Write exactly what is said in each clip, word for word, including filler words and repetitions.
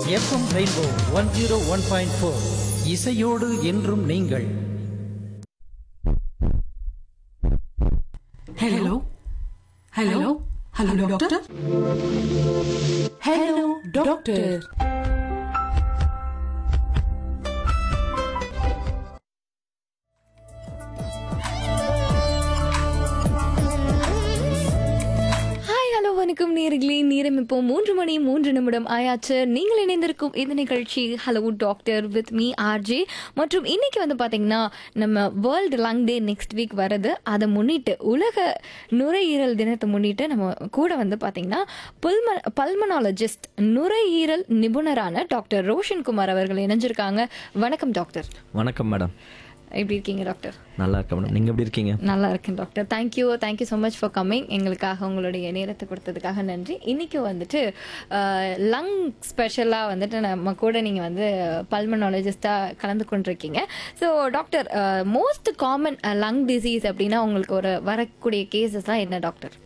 FM rainbow one zero one point four இசையோடு என்றும் நீங்கள். Hello hello hello doctor. Hello doctor. வணக்கம் நேயர்களே, நேரம் இப்போ மூன்று மணி மூன்று நிமிடம் ஆயாச்சு. நீங்கள் இணைந்திருக்கும் இந்த நிகழ்ச்சி hello doctor with me RJ. மற்றும் இன்னைக்கு வந்து பார்த்தீங்கன்னா நம்ம world lung day next week வருது. அதை முன்னிட்டு உலக நுரையீரல் தினத்தை முன்னிட்டு நம்ம கூட வந்து பார்த்தீங்கன்னா பல்ம பல்மனாலஜிஸ்ட் நுரையீரல் நிபுணரான டாக்டர் ரோஷன் குமார் அவர்கள் இணைஞ்சிருக்காங்க. வணக்கம் டாக்டர். வணக்கம் மேடம். எப்படி இருக்கீங்க டாக்டர்? நல்லா இருக்கேன் மேடம். நீங்கள் எப்படி இருக்கீங்க? நல்லா இருக்கேன் doctor. Thank you thank you so much for coming. எங்களுக்காக உங்களுடைய நேரத்தை கொடுத்ததுக்காக நன்றி. இன்றைக்கி வந்துட்டு லங் ஸ்பெஷலாக வந்துட்டு நம்ம கூட நீங்கள் வந்து பல்மனாலஜிஸ்டாக கலந்து கொண்டிருக்கீங்க. So doctor, most common lung disease அப்படின்னா உங்களுக்கு ஒரு வரக்கூடிய கேசஸ்லாம் என்ன doctor?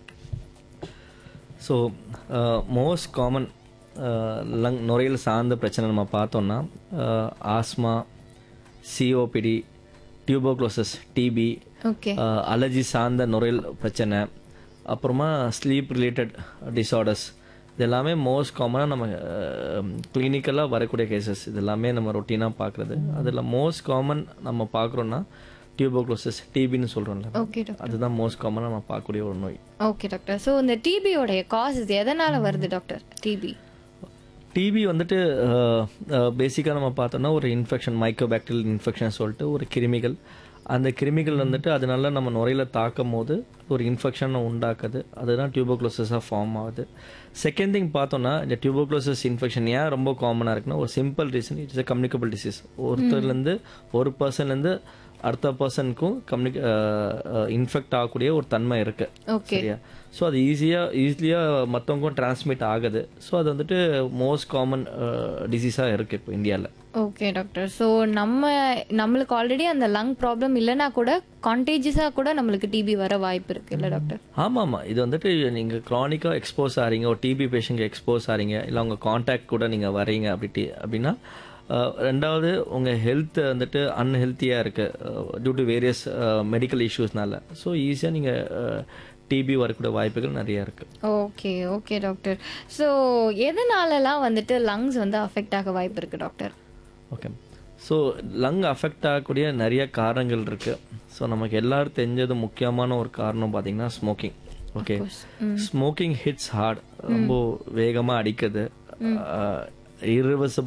So most common lung நுரையீரல் சார்ந்த பிரச்சனை நம்ம பார்த்தோம்னா asthma, COPD, tuberculosis, DP, okay, allergy சார்ந்த நுரையீரல் பிரச்சனை, அப்புறமா ஸ்லீப் ரிலேட்டட் டிஸார்டர்ஸ், இது எல்லாமே மோஸ்ட் காமனாக நம்ம கிளினிக்கலாக வரக்கூடிய கேசஸ். இது எல்லாமே நம்ம ரொட்டீனாக பார்க்குறது. அதில் மோஸ்ட் காமன் நம்ம பார்க்குறோன்னா டியூபர்குலோசிஸ், டிபின்னு சொல்கிறோம்ல, ஓகே டாக்டர், அதுதான் மோஸ்ட் காமனாக நம்ம பார்க்கக்கூடிய ஒரு நோய். Okay doctor. ஸோ இந்த டிபியோடைய காசஸ் எதனால் வருது டாக்டர்? டிபி டிபி வந்துட்டு பேசிக்காக நம்ம பார்த்தோம்னா ஒரு இன்ஃபெக்ஷன், மைக்ரோபாக்டீரியல் இன்ஃபெக்ஷன் சொல்லிட்டு ஒரு கிருமிகள். அந்த கிருமிகள் வந்துட்டு அதனால நம்ம நுரையில தாக்கும் போது ஒரு இன்ஃபெக்ஷனை உண்டாக்குது. அதுதான் டியூபர்குலோசிஸாக ஃபார்ம் ஆகுது. செகண்ட் திங் பார்த்தோன்னா இந்த டியூபர்குலோசிஸ் இன்ஃபெக்ஷன் ஏன் ரொம்ப காமனாக இருக்குன்னா ஒரு simple reason, it's a communicable disease. ஒருத்தர்லேருந்து ஒரு பர்சன்லேருந்து அடுத்த பர்சனுக்கும் கம்யூனிக் இன்ஃபெக்ட் ஆகக்கூடிய ஒரு தன்மை இருக்கு. சரியா? ஸோ அது ஈஸியாக ஈஸியாக மற்றவங்களுக்கும் டிரான்ஸ்மிட் ஆகுது. ஸோ அது வந்துட்டு மோஸ்ட் காமன் டிசீஸாக இருக்குது இப்போ இந்தியாவில். Okay doctor. ஸோ நம்ம நம்மளுக்கு ஆல்ரெடி அந்த லங் ப்ராப்ளம் இல்லைன்னா கூட கான்டேஜியஸாக கூட நம்மளுக்கு டிபி வர வாய்ப்பு இருக்குது இல்லை டாக்டர்? ஆமாம் ஆமாம். இது வந்துட்டு நீங்கள் க்ரானிக்காக எக்ஸ்போஸ் ஆகிறீங்க, ஒரு டிபி பேஷண்ட்க்கு எக்ஸ்போஸ் ஆகிறீங்க, இல்லை உங்கள் கான்டாக்ட் கூட நீங்கள் வரீங்க அப்படி அப்படின்னா, ரெண்டாவது உங்கள் ஹெல்த் வந்துட்டு அன்ஹெல்த்தியாக இருக்குது due to various medical இஷ்யூஸ்னால. So ஈஸியாக நீங்கள் டிபி வரக்கூடிய வாய்ப்புகள் நிறையா இருக்குது. Okay okay doctor. ஸோ எதனாலலாம் வந்துட்டு லங்ஸ் வந்து அஃபெக்ட் ஆக வாய்ப்பு இருக்குது doctor? Okay. So lung affect ஆகக்கூடிய நிறைய காரணங்கள் இருக்குது. ஸோ நமக்கு எல்லாரும் தெரிஞ்சது முக்கியமான ஒரு காரணம் பார்த்தீங்கன்னா smoking. Okay, smoking hits heart, ரொம்ப வேகமாக அடிக்குது, irreversible